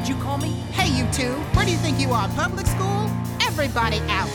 did you call me? Hey, you two, where do you think you are, public school? Everybody out.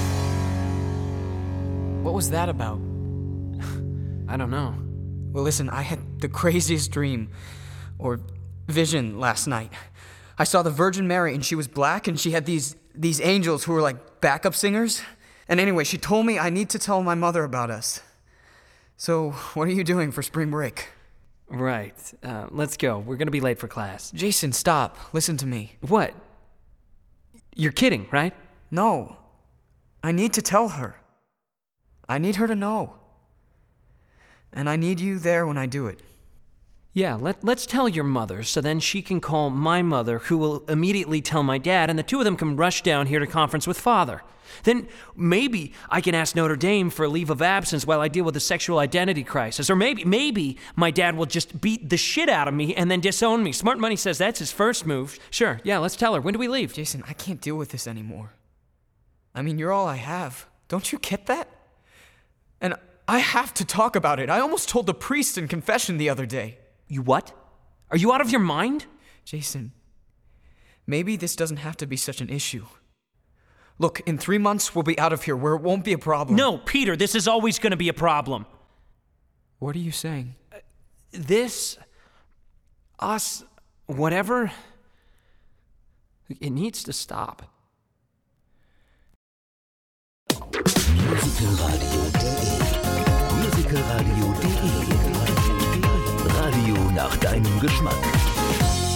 What was that about? I don't know. Well, listen, I had the craziest dream, or vision last night. I saw the Virgin Mary, and she was black, and she had these angels who were like backup singers. And anyway, she told me I need to tell my mother about us. So, what are you doing for spring break? Right. Let's go. We're gonna be late for class. Jason, stop. Listen to me. What? You're kidding, right? No. I need to tell her. I need her to know. And I need you there when I do it. Yeah, let's tell your mother, so then she can call my mother, who will immediately tell my dad, and the two of them can rush down here to conference with Father. Then maybe I can ask Notre Dame for a leave of absence while I deal with a sexual identity crisis. Or maybe my dad will just beat the shit out of me and then disown me. Smart Money says that's his first move. Sure, yeah, let's tell her. When do we leave? Jason, I can't deal with this anymore. I mean, you're all I have. Don't you get that? And I have to talk about it. I almost told the priest in confession the other day. You what? Are you out of your mind? Jason, maybe this doesn't have to be such an issue. Look, in 3 months, we'll be out of here where it won't be a problem. No, Peter, this is always going to be a problem. What are you saying? This, us, whatever, it needs to stop. Musicalradio.de Musicalradio.de Radio nach deinem Geschmack.